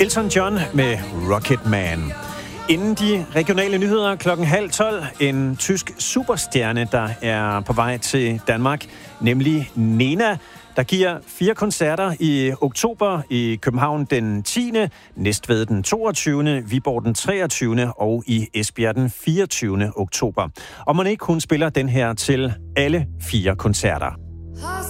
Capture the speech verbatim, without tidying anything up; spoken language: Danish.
Elton John med Rocket Man. Inden de regionale nyheder klokken halv tolv, en tysk superstjerne, der er på vej til Danmark, nemlig Nena, der giver fire koncerter i oktober i København den tiende, Næstved den toogtyvende, Viborg den treogtyvende og i Esbjerg den fireogtyvende oktober. Og man ikke kun spiller den her til alle fire koncerter.